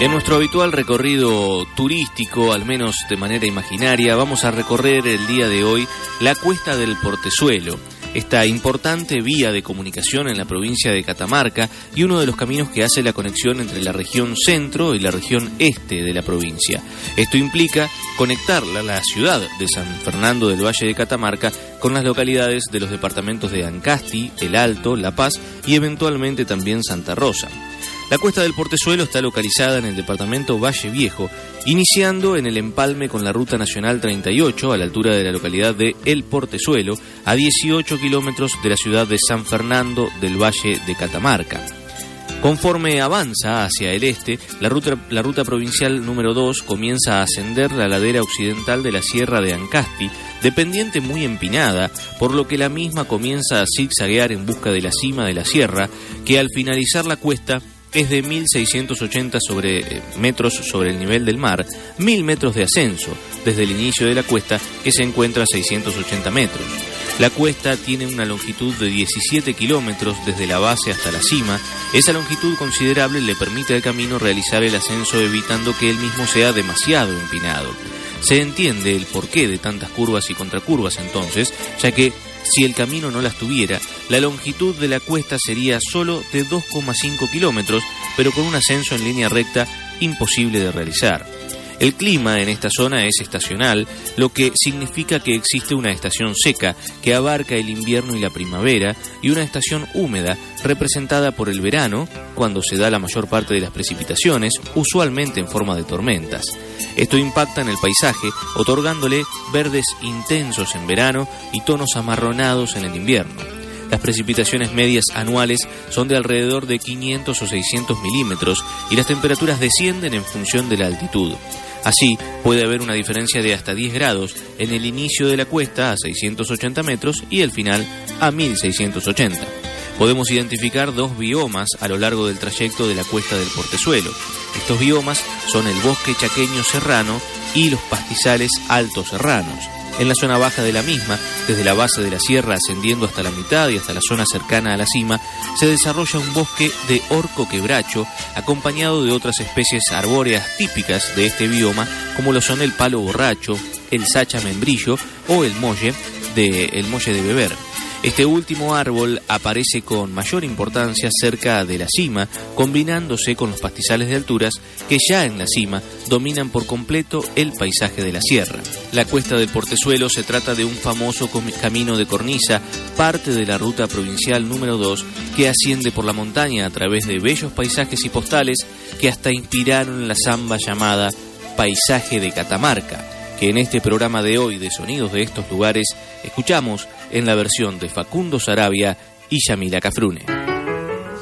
En nuestro habitual recorrido turístico, al menos de manera imaginaria, vamos a recorrer el día de hoy la Cuesta del Portezuelo, esta importante vía de comunicación en la provincia de Catamarca y uno de los caminos que hace la conexión entre la región centro y la región este de la provincia. Esto implica conectar la ciudad de San Fernando del Valle de Catamarca con las localidades de los departamentos de Ancasti, El Alto, La Paz y eventualmente también Santa Rosa. La Cuesta del Portezuelo está localizada en el departamento Valle Viejo, iniciando en el empalme con la Ruta Nacional 38 a la altura de la localidad de El Portezuelo, a 18 kilómetros de la ciudad de San Fernando del Valle de Catamarca. Conforme avanza hacia el este, la ruta provincial número 2 comienza a ascender la ladera occidental de la Sierra de Ancasti, de pendiente muy empinada, por lo que la misma comienza a zigzaguear en busca de la cima de la sierra, que al finalizar la cuesta es de 1.680 metros sobre el nivel del mar, 1.000 metros de ascenso, desde el inicio de la cuesta, que se encuentra a 680 metros. La cuesta tiene una longitud de 17 kilómetros desde la base hasta la cima. Esa longitud considerable le permite al camino realizar el ascenso evitando que él mismo sea demasiado empinado. Se entiende el porqué de tantas curvas y contracurvas entonces, ya que si el camino no las tuviera, la longitud de la cuesta sería solo de 2,5 kilómetros, pero con un ascenso en línea recta imposible de realizar. El clima en esta zona es estacional, lo que significa que existe una estación seca que abarca el invierno y la primavera, y una estación húmeda representada por el verano, cuando se da la mayor parte de las precipitaciones, usualmente en forma de tormentas. Esto impacta en el paisaje, otorgándole verdes intensos en verano y tonos amarronados en el invierno. Las precipitaciones medias anuales son de alrededor de 500 o 600 milímetros y las temperaturas descienden en función de la altitud. Así, puede haber una diferencia de hasta 10 grados en el inicio de la cuesta a 680 metros y el final a 1680. Podemos identificar dos biomas a lo largo del trayecto de la Cuesta del Portezuelo. Estos biomas son el bosque chaqueño serrano y los pastizales altos serranos. En la zona baja de la misma, desde la base de la sierra ascendiendo hasta la mitad y hasta la zona cercana a la cima, se desarrolla un bosque de orco quebracho, acompañado de otras especies arbóreas típicas de este bioma, como lo son el palo borracho, el sacha membrillo o el molle de beber. Este último árbol aparece con mayor importancia cerca de la cima, combinándose con los pastizales de alturas que ya en la cima dominan por completo el paisaje de la sierra. La Cuesta del Portezuelo se trata de un famoso camino de cornisa, parte de la ruta provincial número 2, que asciende por la montaña a través de bellos paisajes y postales que hasta inspiraron la samba llamada Paisaje de Catamarca, que en este programa de hoy de Sonidos de estos lugares escuchamos en la versión de Facundo Saravia y Yamila Cafrune.